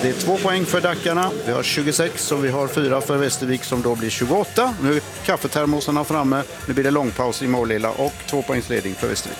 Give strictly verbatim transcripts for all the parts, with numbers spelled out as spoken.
Det är två poäng för Dackarna. Vi har tjugosex och vi har fyra för Västervik som då blir tjugoåtta. Nu är kaffetermosarna framme. Nu blir det långpaus i Målilla och två poängs ledning för Västervik.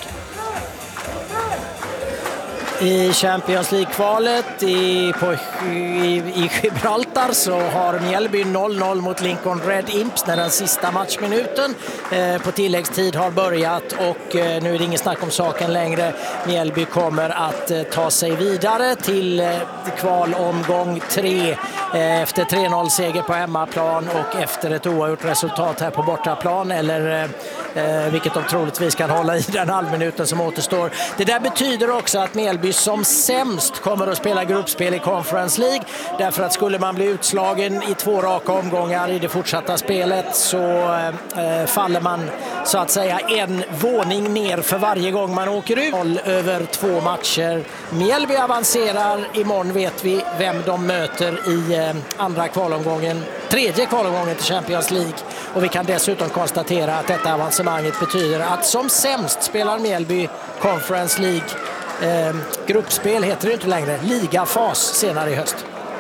I Champions League-kvalet i, på, i, i Gibraltar så har Mjällby noll noll mot Lincoln Red Imps när den sista matchminuten eh, på tilläggstid har börjat, och eh, nu är det ingen snack om saken längre. Mjällby kommer att eh, ta sig vidare till eh, kvalomgång tre eh, efter tre noll seger på hemmaplan och efter ett oavgjort resultat här på bortaplan, eller eh, vilket de troligtvis kan hålla i den halvminuten som återstår. Det där betyder också att Mjällby som sämst kommer att spela gruppspel i Conference League, därför att skulle man bli utslagen i två raka omgångar i det fortsatta spelet så eh, faller man så att säga en våning ner för varje gång man åker ut. Över två matcher. Mjällby avancerar. Imorgon vet vi vem de möter i eh, andra kvalomgången, tredje kvalomgången till Champions League, och vi kan dessutom konstatera att detta avancemanget betyder att som sämst spelar Mjällby Conference League. Eh, gruppspel heter det inte längre, ligafas senare i höst.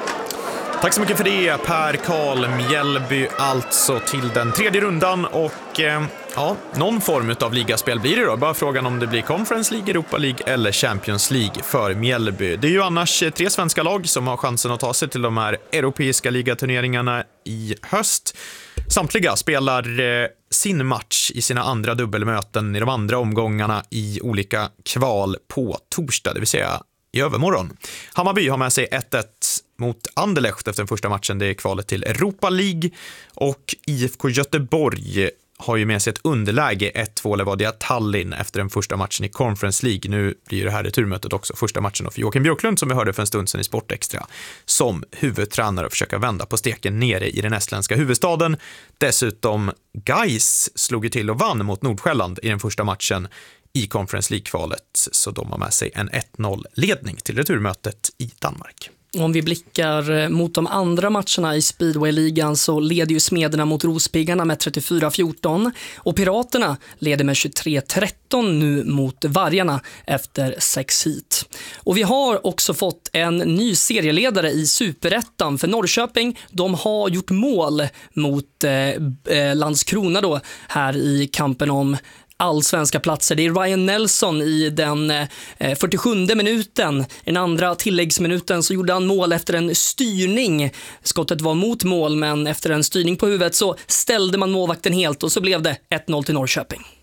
Tack så mycket för det, Per Karl. Mjällby alltså till den tredje rundan, och eh, ja, någon form av ligaspel blir det då. Bara frågan om det blir Conference League, Europa League eller Champions League för Mjällby. Det är ju annars tre svenska lag som har chansen att ta sig till de här europeiska ligaturneringarna i höst. Samtliga spelar eh, sin match i sina andra dubbelmöten i de andra omgångarna i olika kval på torsdag, det vill säga i övermorgon. Hammarby har med sig ett ett mot Anderlecht efter den första matchen. Det är kvalet till Europa League, och I F K Göteborg har ju med sig ett underläge ett två Levadia Tallinn efter den första matchen i Conference League. Nu blir det här returmötet också första matchen för Joakim Björklund, som vi hörde för en stund sedan i Sportextra, som huvudtränare och försöka vända på steken nere i den estländska huvudstaden. Dessutom Gais slog ju till och vann mot Nordsjälland i den första matchen i Conference League-kvalet, så de har med sig en ett noll-ledning till returmötet i Danmark. Om vi blickar mot de andra matcherna i Speedway-ligan så leder ju Smederna mot Rospiggarna med trettiofyra fjorton, och Piraterna leder med tjugotre tretton nu mot Vargarna efter sex hit. Och vi har också fått en ny serieledare i Superettan för Norrköping. De har gjort mål mot eh, Landskrona då här i kampen om allsvenska platser. Det är Ryan Nelson i den eh, fyrtiosjunde minuten. I den andra tilläggsminuten så gjorde han mål efter en styrning. Skottet var mot mål, men efter en styrning på huvudet så ställde man målvakten helt, och så blev det ett noll till Norrköping.